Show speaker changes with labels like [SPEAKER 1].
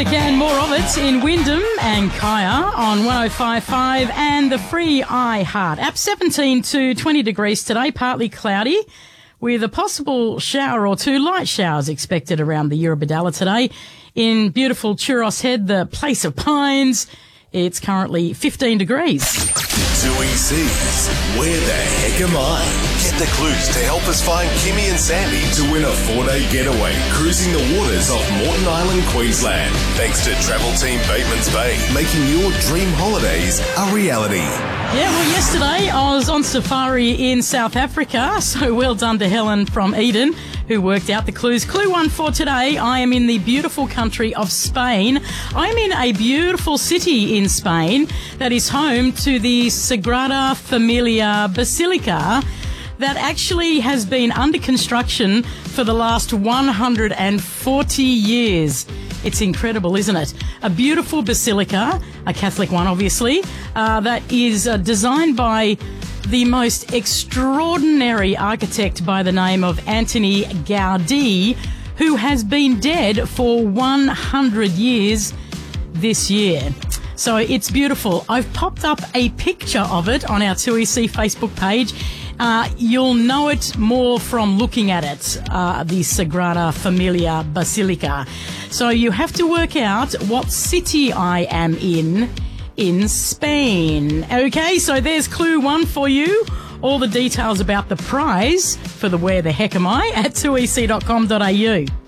[SPEAKER 1] music and more of it in Wyndham and Kaya on 105.5 and the free iHeart app. 17 to 20 degrees today, partly cloudy, with a possible shower or two, light showers expected around the Eurobodalla today. In beautiful Churros Head, the place of pines, it's currently 15 degrees.
[SPEAKER 2] 2ECs, where the heck am I? Get the clues to help us find Kimmy and Sandy to win a 4-day getaway cruising the waters off Moreton Island, Queensland. Thanks to Travel Team Bateman's Bay, making your dream holidays a reality.
[SPEAKER 1] Yeah, well, yesterday I was on safari in South Africa, so well done to Helen from Eden, who worked out the clues. Clue 1 for today, I am in the beautiful country of Spain. I'm in a beautiful city in Spain that is home to the Sagrada Familia Basilica that actually has been under construction for the last 140 years. It's incredible, isn't it? A beautiful basilica, a Catholic one, obviously, that is designed by the most extraordinary architect by the name of Antoni Gaudí, who has been dead for 100 years this year. So it's beautiful. I've popped up a picture of it on our 2EC Facebook page. You'll know it more from looking at it, the Sagrada Familia Basilica. So you have to work out what city I am in Spain. Okay, so there's clue 1 for you. All the details about the prize for the Where the Heck Am I at 2ec.com.au.